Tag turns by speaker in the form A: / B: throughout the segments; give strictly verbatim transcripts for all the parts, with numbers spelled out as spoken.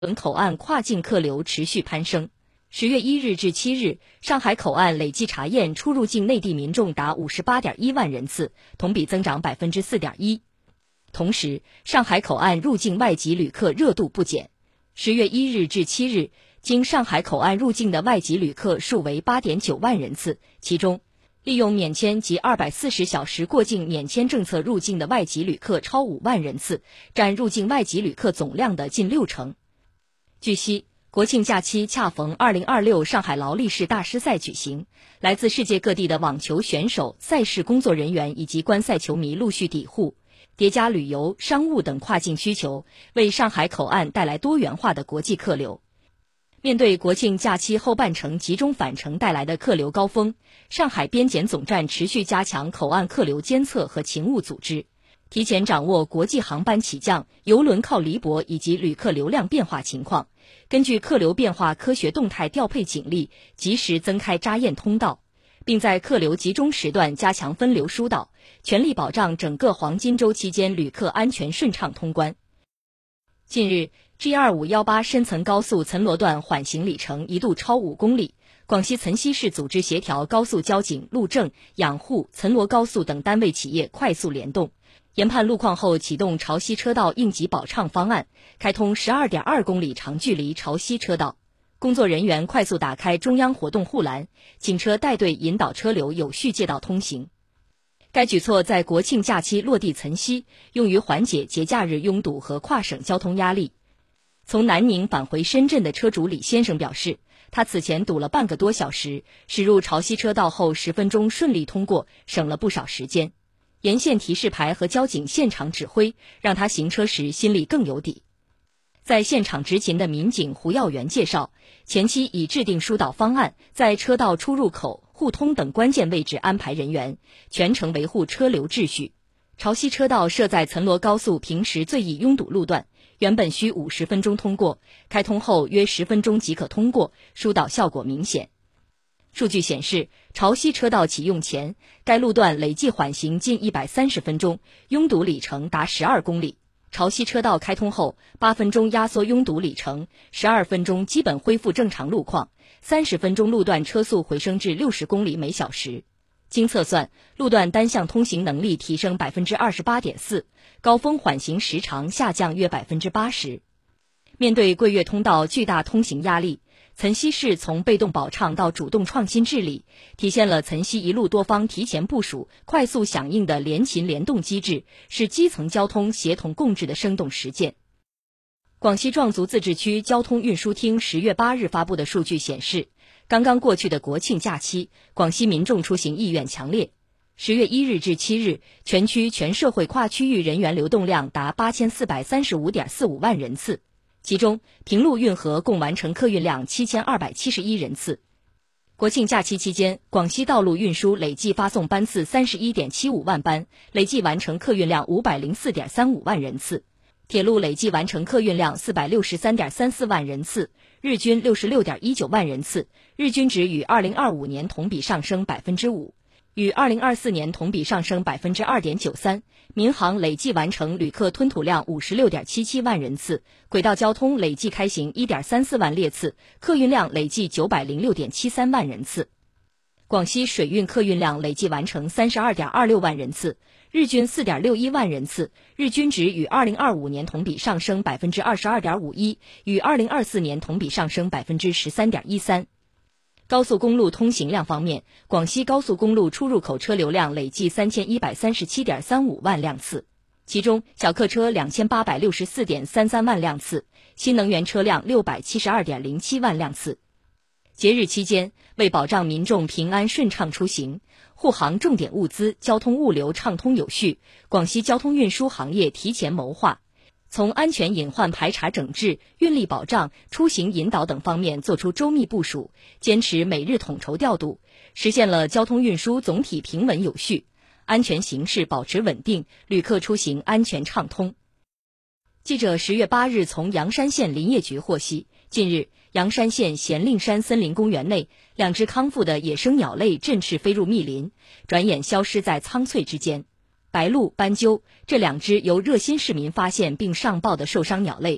A: 轮口岸跨境客流持续攀升。十月一日至七日，上海口岸累计查验出入境内地民众达 五十八点一万人次，同比增长 百分之四点一。同时，上海口岸入境外籍旅客热度不减。十月一日至七日，经上海口岸入境的外籍旅客数为 八点九万人次，其中利用免签及二百四十小时过境免签政策入境的外籍旅客超五万人次，占入境外籍旅客总量的近六成。据悉，国庆假期恰逢二零二六上海劳力士大师赛举行，来自世界各地的网球选手、赛事工作人员以及观赛球迷陆续抵沪，叠加旅游、商务等跨境需求，为上海口岸带来多元化的国际客流。面对国庆假期后半程集中返程带来的客流高峰，上海边检总站持续加强口岸客流监测和勤务组织，提前掌握国际航班起降、邮轮靠离泊以及旅客流量变化情况，根据客流变化科学动态调配警力，及时增开扎验通道，并在客流集中时段加强分流疏导，全力保障整个黄金周期间旅客安全顺畅通关。近日 G 二五一八 深层高速岑罗段缓行里程一度超五公里，广西岑溪市组织协调高速交警、路政、养护、岑罗高速等单位企业快速联动，研判路况后启动潮汐车道应急保畅方案，开通 十二点二公里长距离潮汐车道。工作人员快速打开中央活动护栏，警车带队引导车流有序借道通行。该举措在国庆假期落地岑溪，用于缓解节假日拥堵和跨省交通压力。从南宁返回深圳的车主李先生表示，他此前堵了半个多小时，驶入潮汐车道后十分钟顺利通过，省了不少时间。沿线提示牌和交警现场指挥，让他行车时心里更有底。在现场执勤的民警胡耀元介绍，前期已制定疏导方案，在车道出入口、互通等关键位置安排人员，全程维护车流秩序。潮汐车道设在岑罗高速平时最易拥堵路段，原本需五十分钟通过，开通后约十分钟即可通过，疏导效果明显。数据显示，潮汐车道启用前，该路段累计缓行近一百三十分钟，拥堵里程达十二公里。潮汐车道开通后，八分钟压缩拥堵里程，十二分钟基本恢复正常路况，三十分钟路段车速回升至六十公里每小时。经测算，路段单向通行能力提升 百分之二十八点四， 高峰缓行时长下降约 百分之八十。面对桂粤通道巨大通行压力，岑溪市从被动保畅到主动创新治理，体现了岑溪一路多方提前部署、快速响应的联勤联动机制，是基层交通协同共治的生动实践。广西壮族自治区交通运输厅十月八日发布的数据显示，刚刚过去的国庆假期，广西民众出行意愿强烈。十月一日至七日，全区全社会跨区域人员流动量达 八千四百三十五点四五万人次。其中，平陆运河共完成客运量七千二百七十一人次。国庆假期期间，广西道路运输累计发送班次 三十一点七五万班，累计完成客运量 五百零四点三五万人次。铁路累计完成客运量 四百六十三点三四万人次，日均 六十六点一九万人次，日均值与二零二五年同比上升 百分之五。与二零二四年同比上升 百分之二点九三， 民航累计完成旅客吞吐量 五十六点七七万人次，轨道交通累计开行 一点三四万列次，客运量累计 九百零六点七三万人次。广西水运客运量累计完成 三十二点二六万人次，日均 四点六一万人次，日均值与二零二五年同比上升 百分之二十二点五一， 与二零二四年同比上升 百分之十三点一三。高速公路通行量方面，广西高速公路出入口车流量累计 三千一百三十七点三五万辆次，其中小客车 两千八百六十四点三三万辆次，新能源车辆 六百七十二点零七万辆次。节日期间，为保障民众平安顺畅出行，护航重点物资交通物流畅通有序，广西交通运输行业提前谋划，从安全隐患排查整治、运力保障、出行引导等方面做出周密部署，坚持每日统筹调度，实现了交通运输总体平稳有序，安全形势保持稳定，旅客出行安全畅通。记者十月八日从阳山县林业局获悉，近日阳山县咸令山森林公园内，两只康复的野生鸟类振翅飞入密林，转眼消失在苍翠之间。白鹭、斑鸠这两只由热心市民发现并上报的受伤鸟类，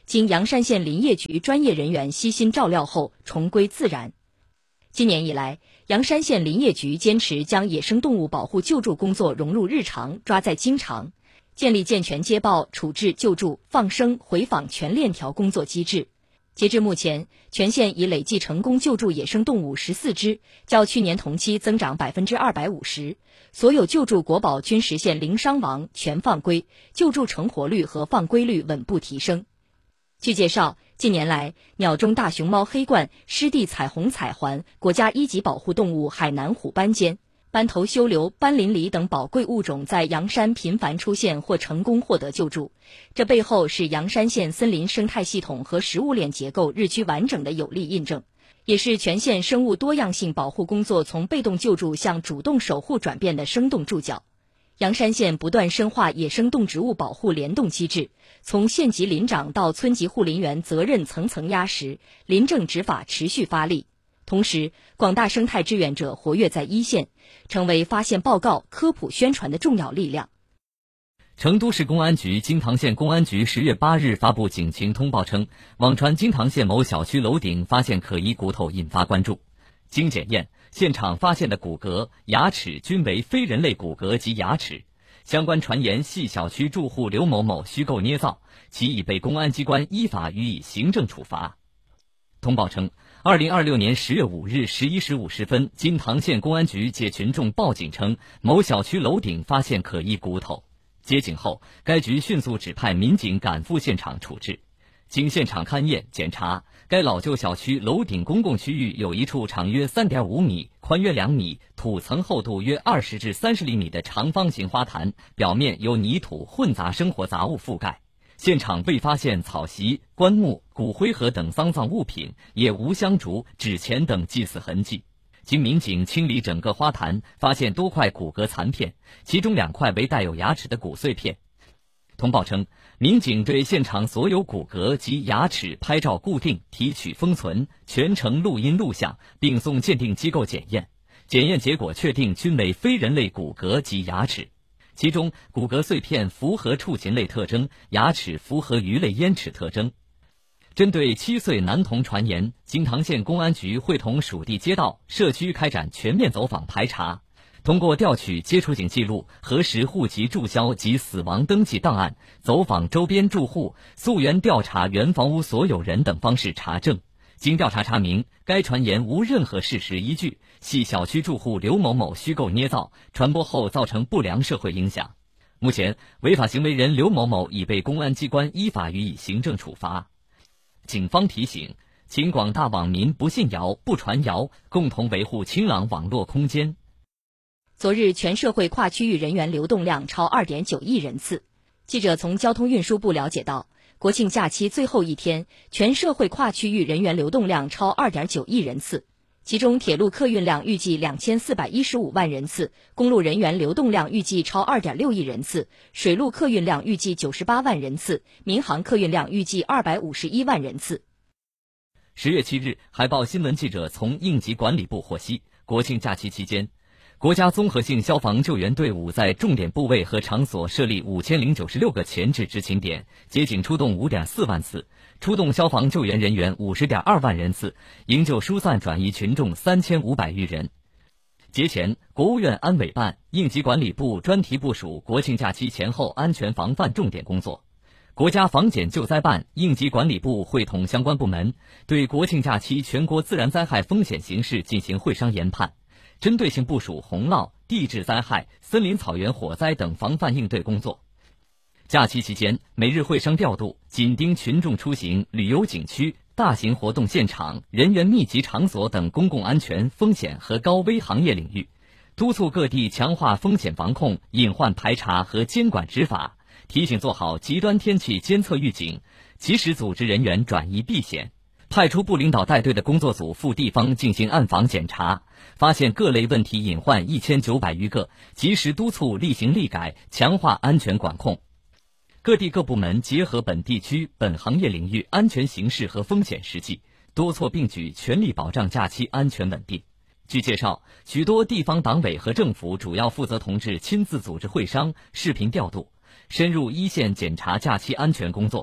A: 经阳山县林业局专业人员悉心照料后重归自然。今年以来，阳山县林业局坚持将野生动物保护救助工作融入日常，抓在经常，建立健全接报、处置、救助、放生、回访全链条工作机制。截至目前，全县已累计成功救助野生动物十四只，较去年同期增长百分之二百五十。所有救助国宝均实现零伤亡、全放归，救助成活率和放归率稳步提升。据介绍，近年来，鸟中大熊猫黑冠、湿地彩虹彩环、国家一级保护动物海南虎斑尖、斑头修流、斑鳞狸等宝贵物种在阳山频繁出现或成功获得救助，这背后是阳山县森林生态系统和食物链结构日趋完整的有力印证，也是全县生物多样性保护工作从被动救助向主动守护转变的生动注脚。阳山县不断深化野生动植物保护联动机制，从县级林长到村级护林员责任层层压实，林政执法持续发力。同时，广大生态志愿者活跃在一线，成为发现报告、科普宣传的重要力量。
B: 成都市公安局金堂县公安局十月八日发布警情通报称，网传金堂县某小区楼顶发现可疑骨头，引发关注。经检验，现场发现的骨骼、牙齿均为非人类骨骼及牙齿，相关传言系小区住户刘某某虚构捏造，其已被公安机关依法予以行政处罚。通报称，二零二六年十月五日十一时五十分，金堂县公安局接群众报警称，某小区楼顶发现可疑骨头。接警后，该局迅速指派民警赶赴现场处置。经现场勘验检查，该老旧小区楼顶公共区域有一处长约 三点五米、宽约两米、土层厚度约二十至三十厘米的长方形花坛，表面由泥土混杂生活杂物覆盖。现场未发现草席、棺木、骨灰盒等丧葬物品，也无香烛、纸钱等祭祀痕迹。经民警清理整个花坛，发现多块骨骼残片，其中两块为带有牙齿的骨碎片。通报称，民警对现场所有骨骼及牙齿拍照固定、提取封存，全程录音录像，并送鉴定机构检验。检验结果确定均为非人类骨骼及牙齿，其中骨骼碎片符合畜禽类特征，牙齿符合鱼类咽齿特征。针对七岁男童传言，金堂县公安局会同属地街道、社区开展全面走访排查，通过调取接触警记录、核实户籍注销及死亡登记档案，走访周边住户，溯源调查原房屋所有人等方式查证。经调查查明，该传言无任何事实依据，系小区住户刘某某虚构捏造，传播后造成不良社会影响。目前，违法行为人刘某某已被公安机关依法予以行政处罚。警方提醒，请广大网民不信谣、不传谣，共同维护清朗网络空间。
A: 昨日，全社会跨区域人员流动量超 二点九亿人次。记者从交通运输部了解到，国庆假期最后一天，全社会跨区域人员流动量超 二点九亿人次，其中铁路客运量预计两千四百一十五万人次，公路人员流动量预计超 二点六亿人次，水路客运量预计九十八万人次，民航客运量预计二百五十一万人次。
B: 十月七日，海报新闻记者从应急管理部获悉，国庆假期期间，国家综合性消防救援队伍在重点部位和场所设立五千零九十六个前置执勤点，接警出动 五点四万次，出动消防救援人员 五十点二万人次，营救疏散转移群众三千五百余人。节前，国务院安委办、应急管理部专题部署国庆假期前后安全防范重点工作。国家防检救灾办、应急管理部会同相关部门，对国庆假期全国自然灾害风险形势进行会商研判，针对性部署洪涝、地质灾害、森林草原火灾等防范应对工作。假期期间，每日会商调度，紧盯群众出行、旅游景区、大型活动现场、人员密集场所等公共安全风险和高危行业领域，督促各地强化风险防控、隐患排查和监管执法，提醒做好极端天气监测预警，及时组织人员转移避险。派出部领导带队的工作组赴地方进行暗访检查，发现各类问题隐患一千九百余个，及时督促立行立改，强化安全管控。各地各部门结合本地区、本行业领域安全形势和风险实际，多措并举，全力保障假期安全稳定。据介绍，许多地方党委和政府主要负责同志亲自组织会商、视频调度，深入一线检查假期安全工作，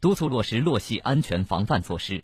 B: 督促落实落系安全防范措施。